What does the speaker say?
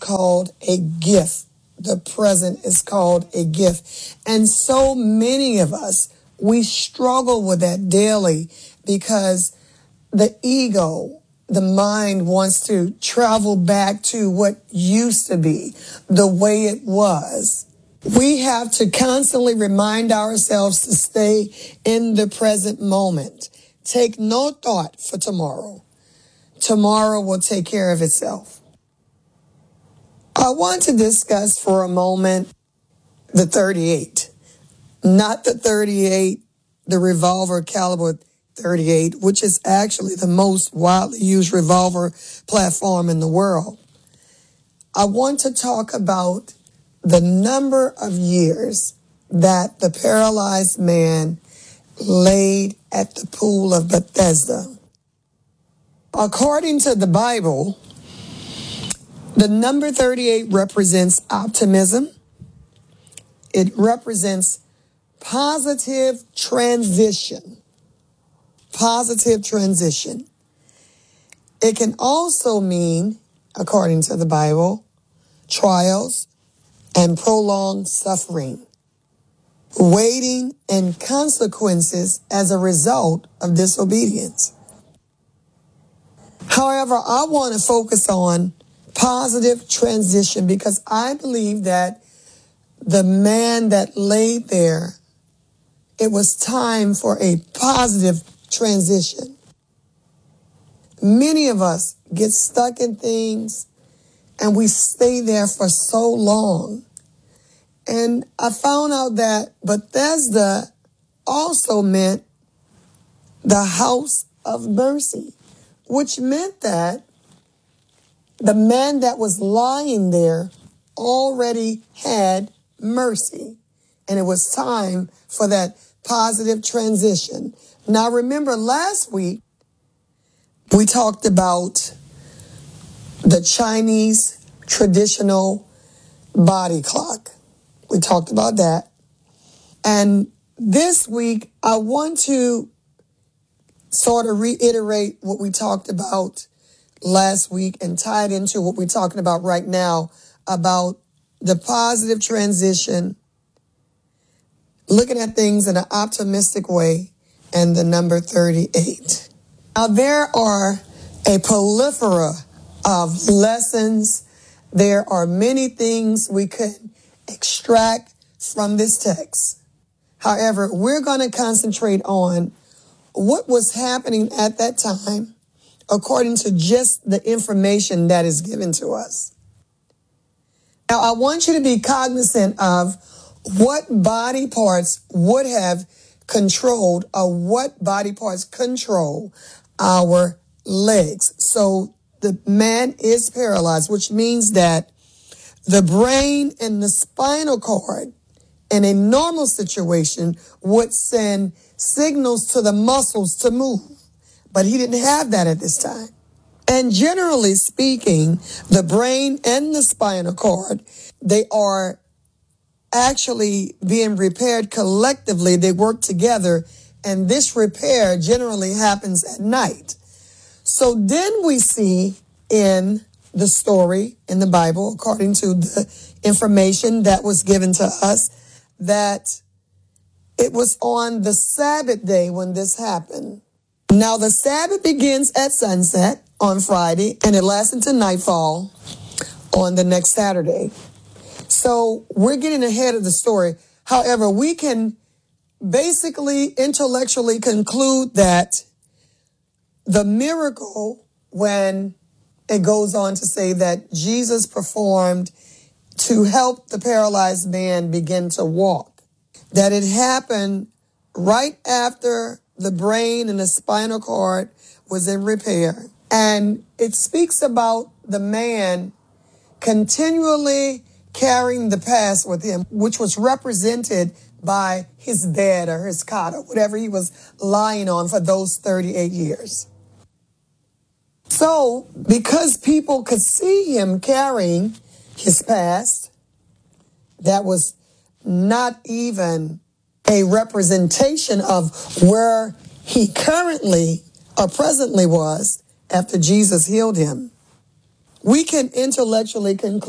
called a gift. The present is called a gift. And so many of us, we struggle with that daily because the ego, the mind wants to travel back to what used to be, the way it was. We have to constantly remind ourselves to stay in the present moment. Take no thought for tomorrow. Tomorrow will take care of itself. I want to discuss for a moment the 38. Not the 38, the revolver caliber 38, which is actually the most widely used revolver platform in the world. I want to talk about the number of years that the paralyzed man laid at the pool of Bethesda. According to the Bible, the number 38 represents optimism. It represents positive transition. Positive transition. It can also mean, according to the Bible, trials and prolonged suffering, waiting and consequences as a result of disobedience. However, I want to focus on positive transition because I believe that the man that laid there, it was time for a positive transition. Many of us get stuck in things and we stay there for so long. And I found out that Bethesda also meant the house of mercy, which meant that the man that was lying there already had mercy. And it was time for that positive transition. Now, remember last week, we talked about the Chinese traditional body clock. We talked about that. And this week, I want to sort of reiterate what we talked about last week and tie it into what we're talking about right now about the positive transition, looking at things in an optimistic way, and the number 38. Now, there are a plethora of lessons. There are many things we could extract from this text. However, we're going to concentrate on what was happening at that time according to just the information that is given to us. Now, I want you to be cognizant of what body parts would have controlled or what body parts control our legs. So the man is paralyzed, which means that the brain and the spinal cord in a normal situation would send signals to the muscles to move. But he didn't have that at this time. And generally speaking, the brain and the spinal cord, they are actually being repaired collectively. They work together, and this repair generally happens at night. So then we see in the story in the Bible, according to the information that was given to us, that it was on the Sabbath day when this happened. Now, the Sabbath begins at sunset on Friday, and it lasts until nightfall on the next Saturday. So we're getting ahead of the story. However, we can basically intellectually conclude that the miracle, when it goes on to say that Jesus performed to help the paralyzed man begin to walk, that it happened right after the brain and the spinal cord was in repair. And it speaks about the man continually carrying the past with him, which was represented by his bed or his cot or whatever he was lying on for those 38 years. So, because people could see him carrying his past, that was not even a representation of where he currently or presently was after Jesus healed him. We can intellectually conclude